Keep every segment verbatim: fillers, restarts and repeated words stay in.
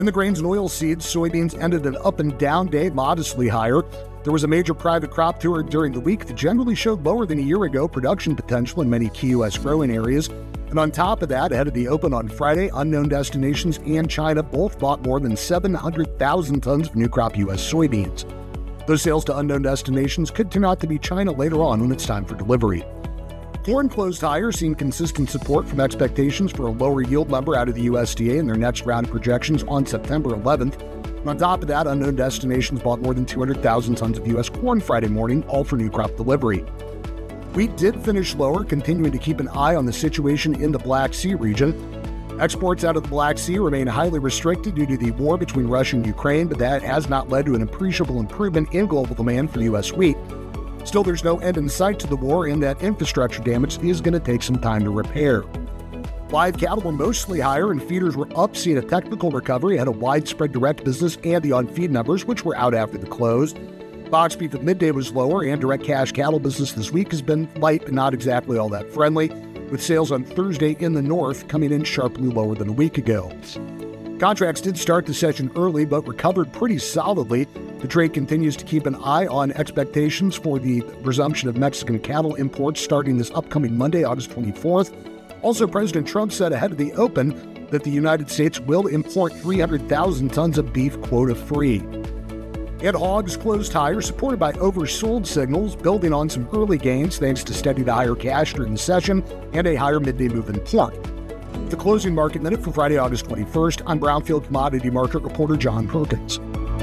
In the grains and oilseeds, soybeans ended an up and down day, modestly higher. There was a major private crop tour during the week that generally showed lower than a year ago production potential in many key U S growing areas. And on top of that, ahead of the open on Friday, unknown destinations and China both bought more than seven hundred thousand tons of new crop U S soybeans. Those sales to unknown destinations could turn out to be China later on when it's time for delivery. Corn closed higher, seeing consistent support from expectations for a lower yield number out of the U S D A in their next round of projections on September eleventh. And on top of that, unknown destinations bought more than two hundred thousand tons of U S corn Friday morning, all for new crop delivery. Wheat did finish lower, continuing to keep an eye on the situation in the Black Sea region. Exports out of the Black Sea remain highly restricted due to the war between Russia and Ukraine, but that has not led to an appreciable improvement in global demand for U S wheat. Still, there's no end in sight to the war, and that infrastructure damage is going to take some time to repair. Live cattle were mostly higher, and feeders were up, seeing a technical recovery ahead of widespread direct business and the on-feed numbers, which were out after the close. Box beef at midday was lower, and direct cash cattle business this week has been light, but not exactly all that friendly, with sales on Thursday in the north coming in sharply lower than a week ago. Contracts did start the session early, but recovered pretty solidly. The trade continues to keep an eye on expectations for the resumption of Mexican cattle imports starting this upcoming Monday, August twenty-fourth. Also, President Trump said ahead of the open that the United States will import three hundred thousand tons of beef quota-free. And hogs closed higher, supported by oversold signals, building on some early gains thanks to steady to higher cash during the session and a higher midday move in pork. The closing market minute for Friday, August twenty-first, I'm Brownfield Commodity Market reporter John Perkins.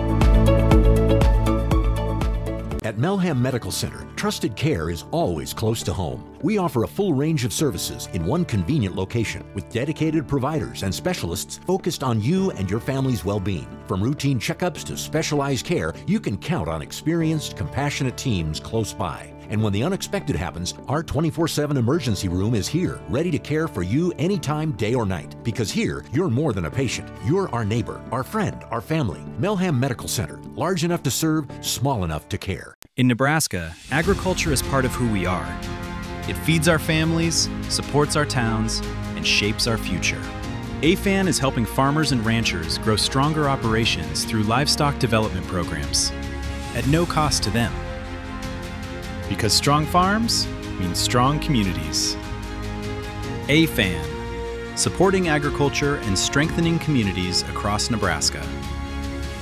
At Melham Medical Center, trusted care is always close to home. We offer a full range of services in one convenient location with dedicated providers and specialists focused on you and your family's well-being. From routine checkups to specialized care, you can count on experienced, compassionate teams close by. And when the unexpected happens, our twenty-four seven emergency room is here, ready to care for you anytime, day or night. Because here, you're more than a patient. You're our neighbor, our friend, our family. Melham Medical Center, large enough to serve, small enough to care. In Nebraska, agriculture is part of who we are. It feeds our families, supports our towns, and shapes our future. A F A N is helping farmers and ranchers grow stronger operations through livestock development programs at no cost to them. Because strong farms means strong communities. A F A N, supporting agriculture and strengthening communities across Nebraska.